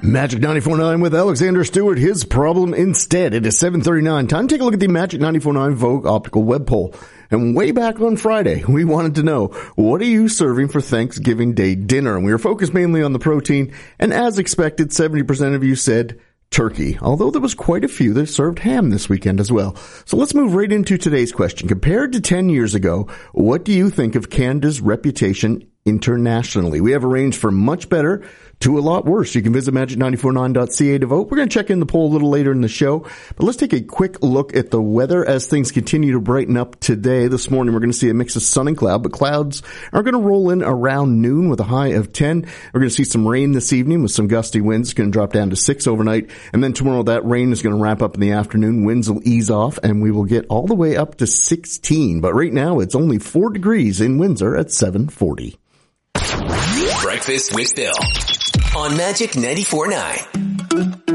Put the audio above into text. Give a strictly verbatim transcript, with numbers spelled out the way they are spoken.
Magic ninety-four point nine with Alexander Stewart. His problem instead. It is seven thirty-nine. Time to take a look at the Magic ninety-four point nine Vogue Optical Web Poll. And way back on Friday, we wanted to know, what are you serving for Thanksgiving Day dinner? And we were focused mainly on the protein. And as expected, seventy percent of you said turkey, although there was quite a few that served ham this weekend as well. So let's move right into today's question. Compared to ten years ago, what do you think of Canada's reputation internationally? We have a range from much better to a lot worse. You can visit magic nine four nine dot c a to vote. We're going to check in the poll a little later in the show, but let's take a quick look at the weather as things continue to brighten up today. This morning, we're going to see a mix of sun and cloud, but clouds are going to roll in around noon with a high of ten. We're going to see some rain this evening with some gusty winds. It's going to drop down to six overnight, and then tomorrow that rain is going to wrap up in the afternoon. Winds will ease off, and we will get all the way up to sixteen, but right now it's only four degrees in Windsor at seven forty. Breakfast with Bill on Magic ninety-four point nine.